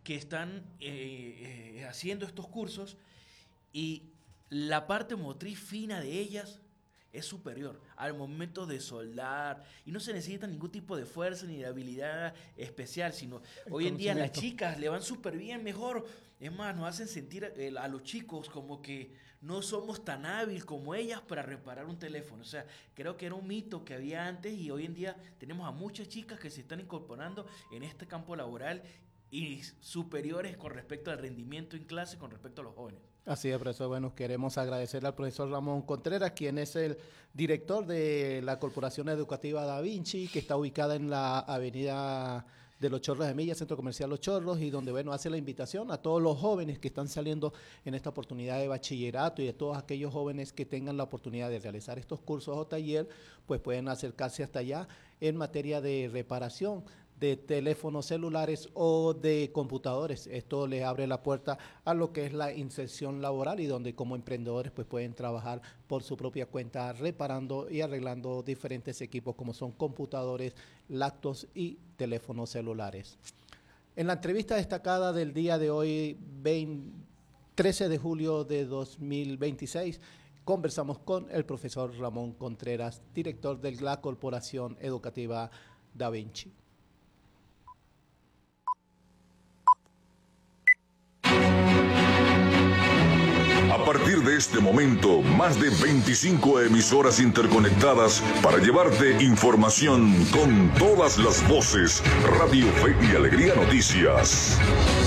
que están haciendo estos cursos y la parte motriz fina de ellas es superior al momento de soldar y no se necesita ningún tipo de fuerza ni de habilidad especial, sino hoy en día las chicas le van súper bien, mejor. Es más, nos hacen sentir a los chicos como que no somos tan hábiles como ellas para reparar un teléfono. O sea, creo que era un mito que había antes y hoy en día tenemos a muchas chicas que se están incorporando en este campo laboral y superiores con respecto al rendimiento en clase con respecto a los jóvenes. Así es, profesor. Bueno, queremos agradecerle al profesor Ramón Contreras, quien es el director de la Corporación Educativa Da Vinci, que está ubicada en la avenida de Los Chorros de Milla, Centro Comercial Los Chorros, y donde, bueno, hace la invitación a todos los jóvenes que están saliendo en esta oportunidad de bachillerato y a todos aquellos jóvenes que tengan la oportunidad de realizar estos cursos o taller, pues pueden acercarse hasta allá en materia de reparación de teléfonos celulares o de computadores. Esto les abre la puerta a lo que es la inserción laboral y donde como emprendedores pues pueden trabajar por su propia cuenta reparando y arreglando diferentes equipos como son computadores, laptops y teléfonos celulares. En la entrevista destacada del día de hoy, 13 de julio de 2026, conversamos con el profesor Ramón Contreras, director de la Corporación Educativa Da Vinci. A partir de este momento, más de 25 emisoras interconectadas para llevarte información con todas las voces. Radio Fe y Alegría Noticias.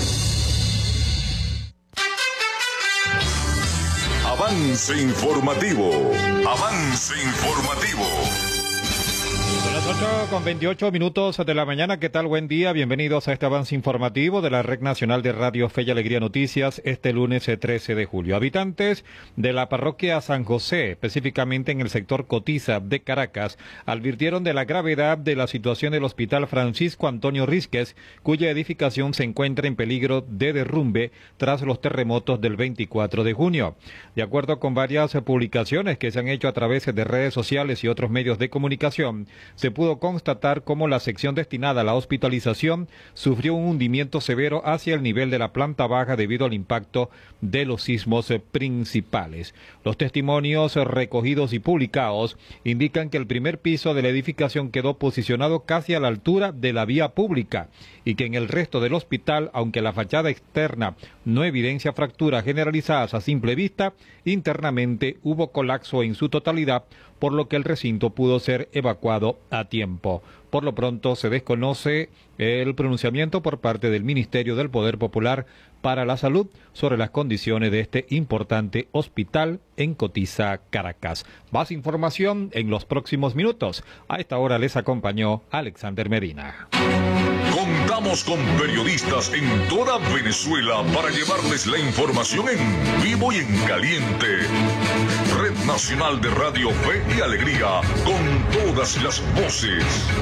Avance informativo. Avance informativo. Son las 8:28 de la mañana. ¿Qué tal? Buen día. Bienvenidos a este avance informativo de la Red Nacional de Radio Fe y Alegría Noticias este lunes 13 de julio. Habitantes de la parroquia San José, específicamente en el sector Cotiza de Caracas, advirtieron de la gravedad de la situación del Hospital Francisco Antonio Rísquez, cuya edificación se encuentra en peligro de derrumbe tras los terremotos del 24 de junio. De acuerdo con varias publicaciones que se han hecho a través de redes sociales y otros medios de comunicación, se pudo constatar cómo la sección destinada a la hospitalización sufrió un hundimiento severo hacia el nivel de la planta baja debido al impacto de los sismos principales. Los testimonios recogidos y publicados indican que el primer piso de la edificación quedó posicionado casi a la altura de la vía pública y que en el resto del hospital, aunque la fachada externa no evidencia fracturas generalizadas a simple vista, internamente hubo colapso en su totalidad, por lo que el recinto pudo ser evacuado a tiempo. Por lo pronto se desconoce el pronunciamiento por parte del Ministerio del Poder Popular para la Salud sobre las condiciones de este importante hospital en Cotiza, Caracas. Más información en los próximos minutos. A esta hora les acompañó Alexander Medina. Contamos con periodistas en toda Venezuela para llevarles la información en vivo y en caliente. Red Nacional de Radio Fe y Alegría, con todas las voces.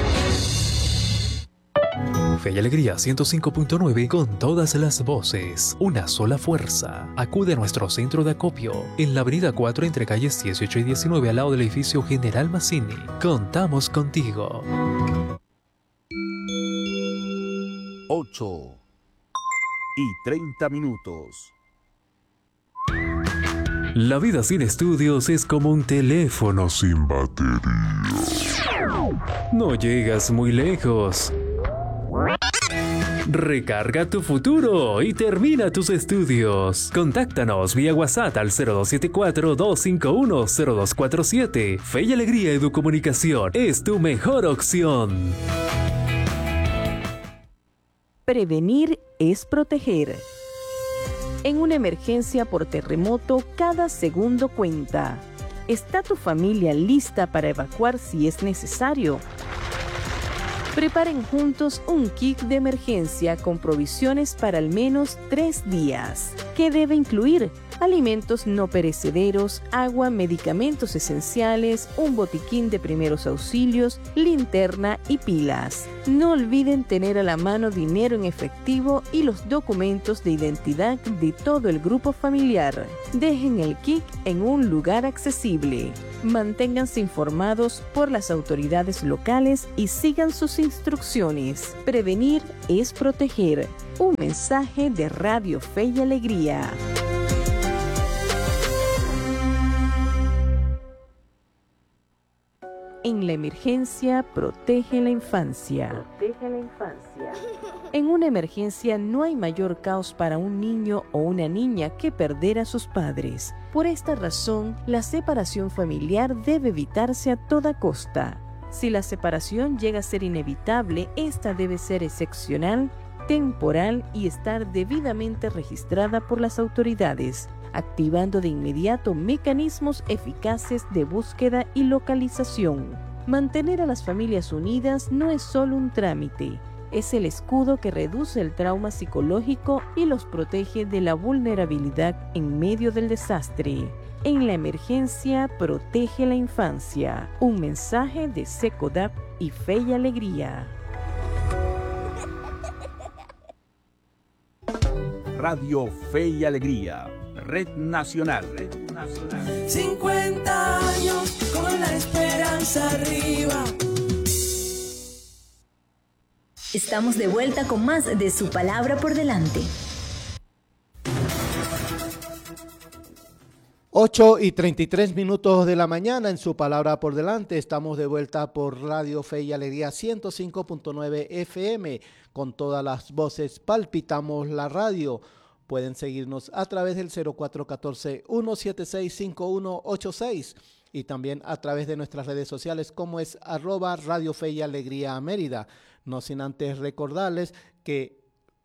Fe y Alegría 105.9 con todas las voces. Una sola fuerza. Acude a nuestro centro de acopio en la avenida 4 entre calles 18 y 19 al lado del edificio General Mazzini. Contamos contigo. 8:30. La vida sin estudios es como un teléfono sin batería. No llegas muy lejos. Recarga tu futuro y termina tus estudios. Contáctanos vía WhatsApp al 0274-251-0247. Fe y Alegría Educomunicación es tu mejor opción. Prevenir es proteger. En una emergencia por terremoto, cada segundo cuenta. ¿Está tu familia lista para evacuar si es necesario? Preparen juntos un kit de emergencia con provisiones para al menos 3 días. ¿Qué debe incluir? alimentos no perecederos, agua, medicamentos esenciales, un botiquín de primeros auxilios, linterna y pilas. No olviden tener a la mano dinero en efectivo y los documentos de identidad de todo el grupo familiar. Dejen el kit en un lugar accesible. Manténganse informados por las autoridades locales y sigan sus instrucciones. Prevenir es proteger. Un mensaje de Radio Fe y Alegría. En la emergencia, protege la infancia. Protege la infancia. En una emergencia no hay mayor caos para un niño o una niña que perder a sus padres. Por esta razón, la separación familiar debe evitarse a toda costa. Si la separación llega a ser inevitable, esta debe ser excepcional, temporal y estar debidamente registrada por las autoridades, activando de inmediato mecanismos eficaces de búsqueda y localización. Mantener a las familias unidas no es solo un trámite, es el escudo que reduce el trauma psicológico y los protege de la vulnerabilidad en medio del desastre. En la emergencia, protege la infancia. Un mensaje de SECODAP y Fe y Alegría. Radio Fe y Alegría, Red Nacional. 50 años con la esperanza arriba. Estamos de vuelta con más de Su Palabra por Delante. 8:33 de la mañana en Su Palabra por Delante. Estamos de vuelta por Radio Fe y Alegría 105.9 FM. Con todas las voces palpitamos la radio. Pueden seguirnos a través del 0414-176-5186 y también a través de nuestras redes sociales como es @Radio Fe y Alegría Mérida. No sin antes recordarles que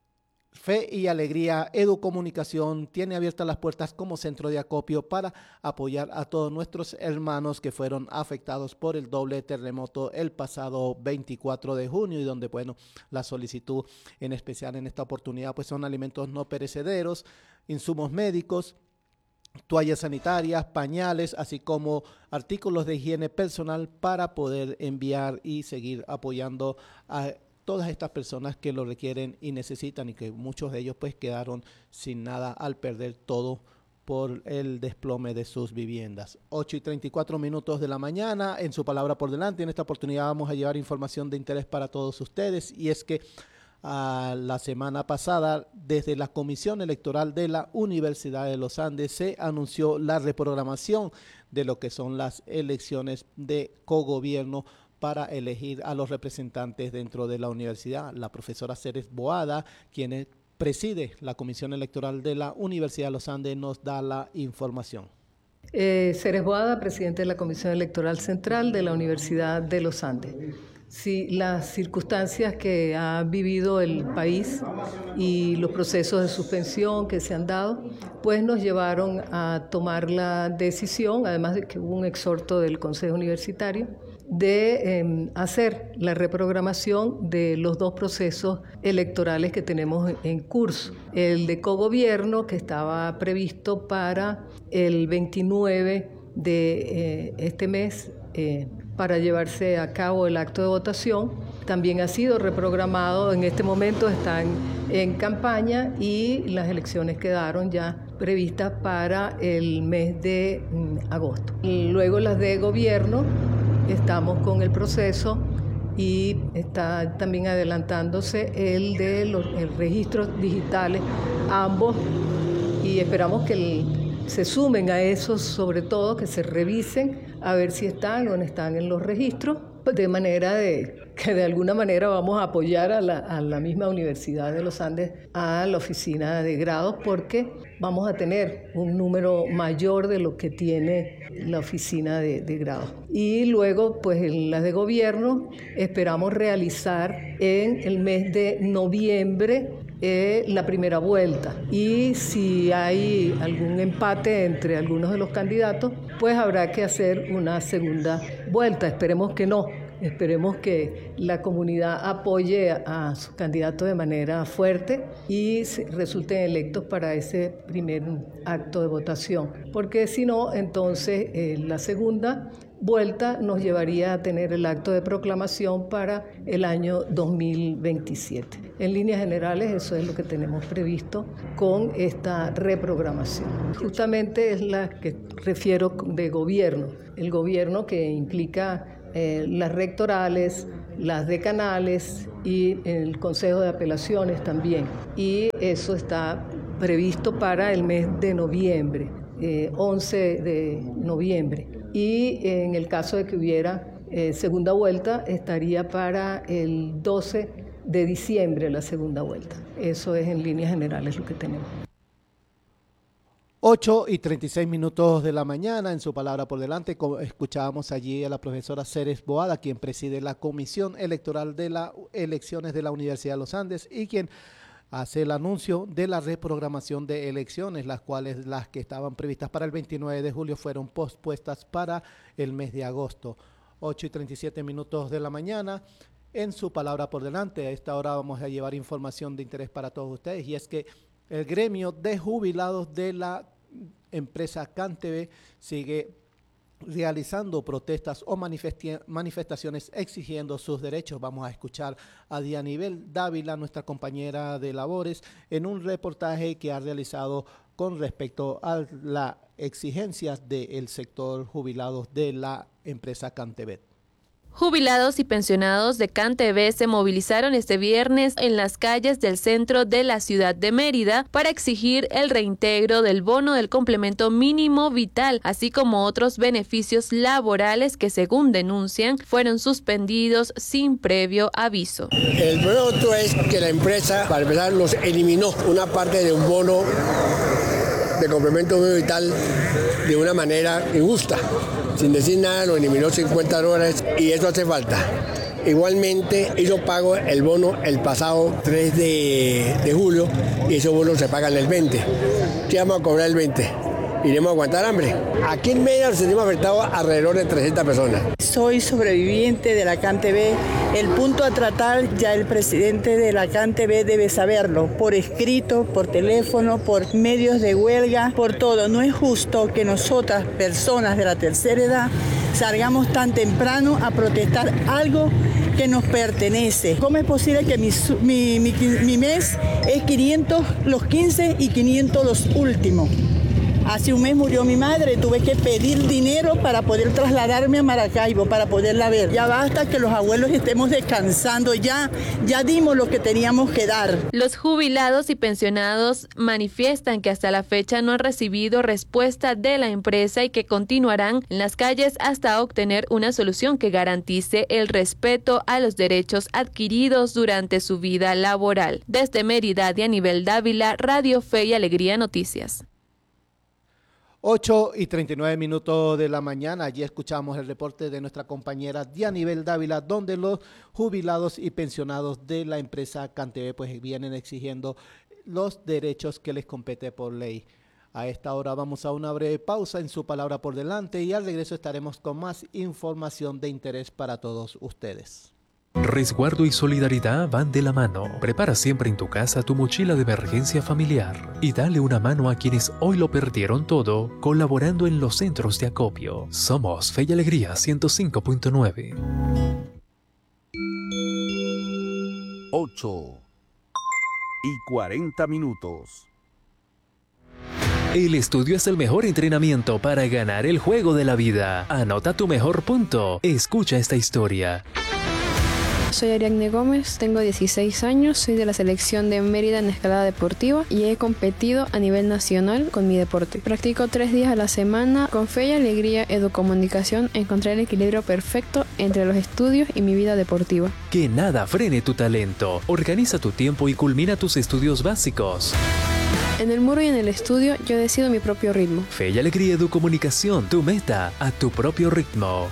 Fe y Alegría Educomunicación tiene abiertas las puertas como centro de acopio para apoyar a todos nuestros hermanos que fueron afectados por el doble terremoto el pasado 24 de junio y donde, bueno, la solicitud en especial en esta oportunidad pues son alimentos no perecederos, insumos médicos, toallas sanitarias, pañales, así como artículos de higiene personal para poder enviar y seguir apoyando a todas estas personas que lo requieren y necesitan y que muchos de ellos pues quedaron sin nada al perder todo por el desplome de sus viviendas. 8:34 de la mañana en Su Palabra por Delante. En esta oportunidad vamos a llevar información de interés para todos ustedes y es que la semana pasada desde la Comisión Electoral de la Universidad de los Andes se anunció la reprogramación de lo que son las elecciones de cogobierno para elegir a los representantes dentro de la universidad. La profesora Ceres Boada, quien preside la Comisión Electoral de la Universidad de los Andes, nos da la información. Ceres Boada, presidente de la Comisión Electoral Central de la Universidad de los Andes. Sí, las circunstancias que ha vivido el país y los procesos de suspensión que se han dado, pues nos llevaron a tomar la decisión, además de que hubo un exhorto del Consejo Universitario, de hacer la reprogramación de los dos procesos electorales que tenemos en curso. El de cogobierno, que estaba previsto para el 29 de este mes, para llevarse a cabo el acto de votación, también ha sido reprogramado. En este momento están en campaña y las elecciones quedaron ya previstas para el mes de agosto. Luego las de gobierno, estamos con el proceso y está también adelantándose el de los registros digitales, ambos, y esperamos que se sumen a esos, sobre todo que se revisen a ver si están o no están en los registros, de manera que de alguna manera vamos a apoyar a la misma Universidad de los Andes, a la oficina de grados, porque vamos a tener un número mayor de lo que tiene la oficina de grados. Y luego, pues en las de gobierno, esperamos realizar en el mes de noviembre la primera vuelta. Y si hay algún empate entre algunos de los candidatos, pues habrá que hacer una segunda vuelta. Esperemos que no, Esperemos que la comunidad apoye a sus candidatos de manera fuerte y resulten electos para ese primer acto de votación, porque si no, entonces la segunda vuelta nos llevaría a tener el acto de proclamación para el año 2027. En líneas generales, eso es lo que tenemos previsto con esta reprogramación. Justamente es la que refiero de gobierno, el gobierno que implica las rectorales, las decanales y el Consejo de Apelaciones también. Y eso está previsto para el mes de noviembre, 11 de noviembre. Y en el caso de que hubiera segunda vuelta, estaría para el 12 de diciembre la segunda vuelta. Eso es en líneas generales lo que tenemos. 8:36 de la mañana, en su palabra por delante, escuchábamos allí a la profesora Ceres Boada, quien preside la Comisión Electoral de las Elecciones de la Universidad de los Andes y quien hace el anuncio de la reprogramación de elecciones, las que estaban previstas para el 29 de julio fueron pospuestas para el mes de agosto. 8:37 de la mañana, en su palabra por delante. A esta hora vamos a llevar información de interés para todos ustedes, y es que el gremio de jubilados de la empresa CanTV sigue realizando protestas o manifestaciones exigiendo sus derechos. Vamos a escuchar a Dianibel Dávila, nuestra compañera de labores, en un reportaje que ha realizado con respecto a las exigencias del sector jubilados de la empresa CanTV. Jubilados y pensionados de CanTV se movilizaron este viernes en las calles del centro de la ciudad de Mérida para exigir el reintegro del bono del complemento mínimo vital, así como otros beneficios laborales que, según denuncian, fueron suspendidos sin previo aviso. El producto es que la empresa, para empezar, nos eliminó una parte de un bono de complemento mínimo vital de una manera injusta. Sin decir nada, lo eliminó $50 y eso hace falta. Igualmente hizo pago el bono el pasado 3 de julio y ese bono se paga el 20. ¿Qué vamos a cobrar el 20? Iremos a aguantar hambre. Aquí en Mérida nos sentimos afectados alrededor de 300 personas. Soy sobreviviente de la CanTV. El punto a tratar ya el presidente de la CanTV debe saberlo, por escrito, por teléfono, por medios de huelga, por todo. No es justo que nosotras, personas de la tercera edad, salgamos tan temprano a protestar algo que nos pertenece. ¿Cómo es posible que mi mes es 500 los 15 y 500 los últimos? Hace un mes murió mi madre, tuve que pedir dinero para poder trasladarme a Maracaibo, para poderla ver. Ya basta que los abuelos estemos descansando, ya dimos lo que teníamos que dar. Los jubilados y pensionados manifiestan que hasta la fecha no han recibido respuesta de la empresa y que continuarán en las calles hasta obtener una solución que garantice el respeto a los derechos adquiridos durante su vida laboral. Desde Mérida, Dianibel Dávila, Radio Fe y Alegría Noticias. 8:39 de la mañana, allí escuchamos el reporte de nuestra compañera Dianibel Dávila, donde los jubilados y pensionados de la empresa CanTV pues vienen exigiendo los derechos que les compete por ley. A esta hora vamos a una breve pausa en su palabra por delante y al regreso estaremos con más información de interés para todos ustedes. Resguardo y solidaridad van de la mano. Prepara siempre en tu casa tu mochila de emergencia familiar y dale una mano a quienes hoy lo perdieron todo colaborando en los centros de acopio. Somos Fe y Alegría 105.9. 8:40. El estudio es el mejor entrenamiento para ganar el juego de la vida. Anota tu mejor punto. Escucha esta historia. Soy Ariadne Gómez, tengo 16 años, soy de la selección de Mérida en escalada deportiva y he competido a nivel nacional con mi deporte. Practico 3 días a la semana. Con Fe y Alegría Educomunicación encontré el equilibrio perfecto entre los estudios y mi vida deportiva. Que nada frene tu talento. Organiza tu tiempo y culmina tus estudios básicos. En el muro y en el estudio yo decido mi propio ritmo. Fe y Alegría Educomunicación, tu meta a tu propio ritmo.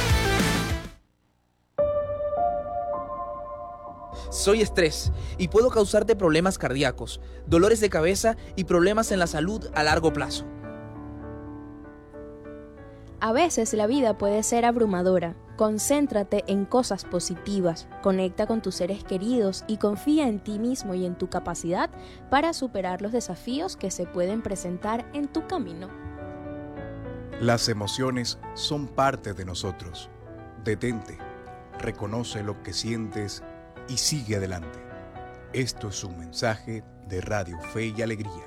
Soy estrés y puedo causarte problemas cardíacos, dolores de cabeza y problemas en la salud a largo plazo. A veces la vida puede ser abrumadora. Concéntrate en cosas positivas, conecta con tus seres queridos y confía en ti mismo y en tu capacidad para superar los desafíos que se pueden presentar en tu camino. Las emociones son parte de nosotros. Detente, reconoce lo que sientes y sigue adelante. Esto es un mensaje de Radio Fe y Alegría.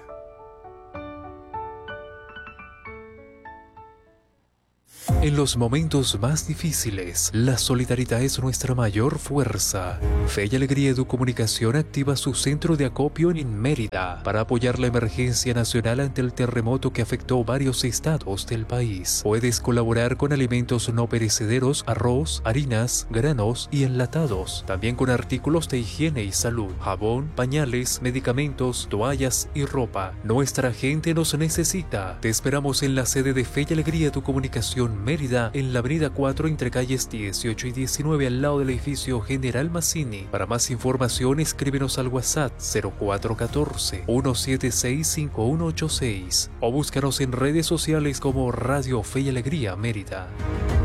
En los momentos más difíciles, la solidaridad es nuestra mayor fuerza. Fe y Alegría Educomunicación activa su centro de acopio en Mérida para apoyar la emergencia nacional ante el terremoto que afectó varios estados del país. Puedes colaborar con alimentos no perecederos, arroz, harinas, granos y enlatados. También con artículos de higiene y salud, jabón, pañales, medicamentos, toallas y ropa. Nuestra gente nos necesita. Te esperamos en la sede de Fe y Alegría Educomunicación Mérida, en la avenida 4 entre calles 18 y 19 al lado del edificio General Mazzini. Para más información escríbenos al WhatsApp 0414-176-5186 o búscanos en redes sociales como Radio Fe y Alegría Mérida.